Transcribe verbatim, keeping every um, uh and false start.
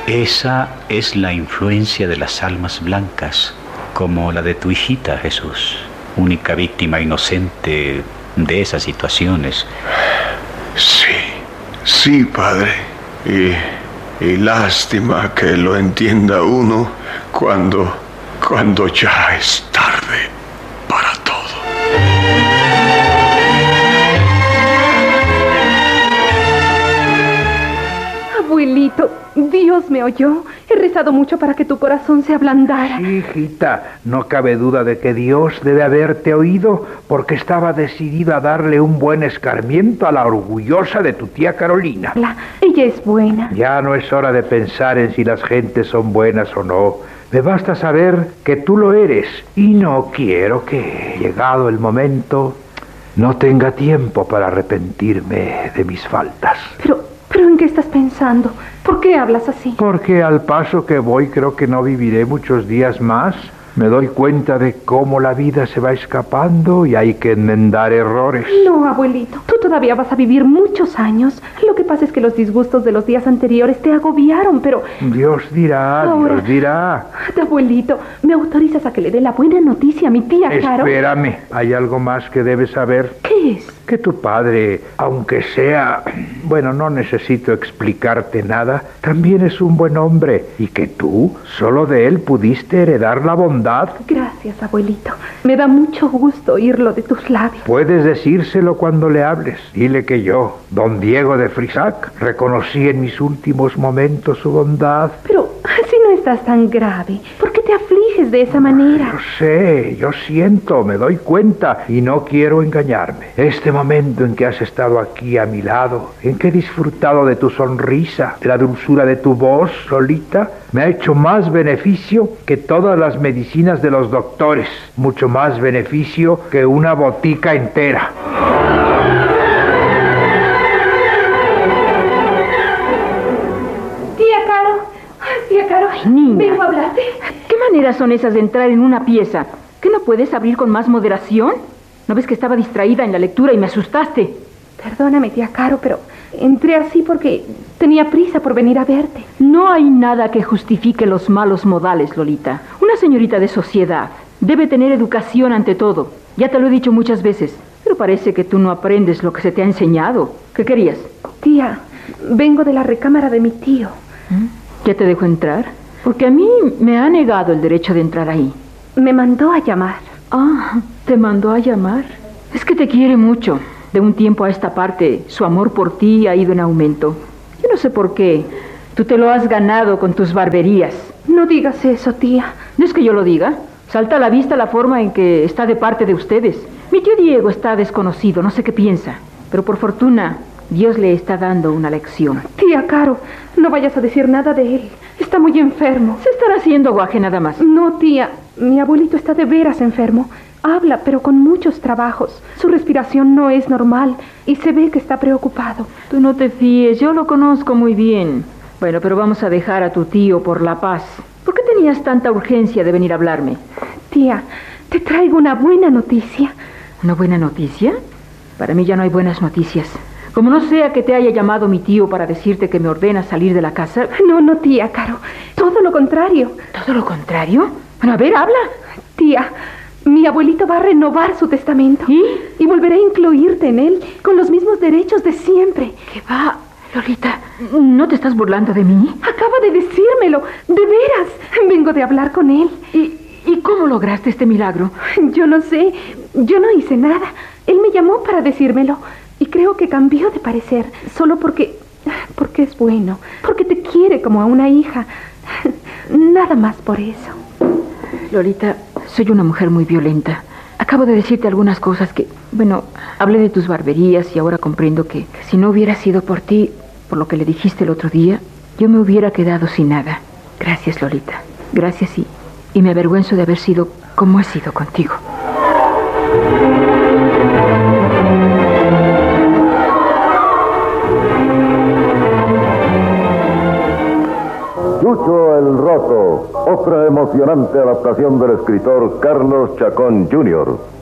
Esa es la influencia de las almas blancas, como la de tu hijita, Jesús, única víctima inocente de esas situaciones. Sí, sí, padre. Y, y lástima que lo entienda uno cuando, cuando ya es tarde para todo. Abuelito, Dios me oyó. He rezado mucho para que tu corazón se ablandara. Sí, hijita, no cabe duda de que Dios debe haberte oído, porque estaba decidido a darle un buen escarmiento a la orgullosa de tu tía Carolina. La, ella es buena. Ya no es hora de pensar en si las gentes son buenas o no. Me basta saber que tú lo eres, y no quiero que, llegado el momento, no tenga tiempo para arrepentirme de mis faltas. Pero... ¿Pero en qué estás pensando? ¿Por qué hablas así? Porque al paso que voy creo que no viviré muchos días más. Me doy cuenta de cómo la vida se va escapando y hay que enmendar errores. No, abuelito, tú todavía vas a vivir muchos años. Lo que pasa es que los disgustos de los días anteriores te agobiaron, pero... Dios dirá, Ahora, Dios dirá. Abuelito, ¿me autorizas a que le dé la buena noticia a mi tía Caro? Espérame, hay algo más que debes saber. ¿Qué es? Que tu padre, aunque sea... Bueno, no necesito explicarte nada, también es un buen hombre. Y que tú, solo de él pudiste heredar la bondad. Gracias, abuelito. Me da mucho gusto oírlo de tus labios. Puedes decírselo cuando le hables. Dile que yo, don Diego de Frisac, reconocí en mis últimos momentos su bondad. Pero si no estás tan grave, ¿por qué te afliges de esa manera? Yo sé, yo siento, me doy cuenta y no quiero engañarme. Este momento en que has estado aquí a mi lado, en que he disfrutado de tu sonrisa, de la dulzura de tu voz, Lolita, me ha hecho más beneficio que todas las medicinas de los doctores, mucho más beneficio que una botica entera. Tía Caro, tía Caro, Ay, niña. vengo a hablarte. ¿Qué maneras son esas de entrar en una pieza? ¿Qué no puedes abrir con más moderación? ¿No ves que estaba distraída en la lectura y me asustaste? Perdóname, tía Caro, pero entré así porque tenía prisa por venir a verte. No hay nada que justifique los malos modales, Lolita. Una señorita de sociedad debe tener educación ante todo. Ya te lo he dicho muchas veces, pero parece que tú no aprendes lo que se te ha enseñado. ¿Qué querías? Tía, vengo de la recámara de mi tío. ¿Ya te dejo entrar? Porque a mí me ha negado el derecho de entrar ahí. Me mandó a llamar. Ah, ¿te mandó a llamar? Es que te quiere mucho. De un tiempo a esta parte, su amor por ti ha ido en aumento. Yo no sé por qué. Tú te lo has ganado con tus barberías. No digas eso, tía. No es que yo lo diga. Salta a la vista la forma en que está de parte de ustedes. Mi tío Diego está desconocido, no sé qué piensa. Pero por fortuna, Dios le está dando una lección. Tía Caro, no vayas a decir nada de él. Está muy enfermo. Se estará haciendo guaje nada más. No, tía. Mi abuelito está de veras enfermo. Habla, pero con muchos trabajos. Su respiración no es normal y se ve que está preocupado. Tú no te fíes, yo lo conozco muy bien. Bueno, pero vamos a dejar a tu tío por la paz. ¿Por qué tenías tanta urgencia de venir a hablarme? Tía, te traigo una buena noticia. ¿Una buena noticia? Para mí ya no hay buenas noticias. Como no sea que te haya llamado mi tío para decirte que me ordena salir de la casa. No, no, tía, Caro. Todo lo contrario. ¿Todo lo contrario? Bueno, a ver, habla. Tía, mi abuelito va a renovar su testamento. ¿Y? Y volveré a incluirte en él con los mismos derechos de siempre. ¿Qué va? Lolita, ¿no te estás burlando de mí? Acaba de decírmelo. De veras. Vengo de hablar con él. ¿Y, y cómo lograste este milagro? Yo no sé. Yo no hice nada. Él me llamó para decírmelo. Y creo que cambió de parecer. Solo porque... Porque es bueno. Porque te quiere como a una hija. Nada más por eso. Lolita, soy una mujer muy violenta. Acabo de decirte algunas cosas que... Bueno, hablé de tus barberías y ahora comprendo que, que si no hubiera sido por ti, por lo que le dijiste el otro día, yo me hubiera quedado sin nada. Gracias, Lolita. Gracias y, y me avergüenzo de haber sido como he sido contigo. Chucho el Roto, otra emocionante adaptación del escritor Carlos Chacón junior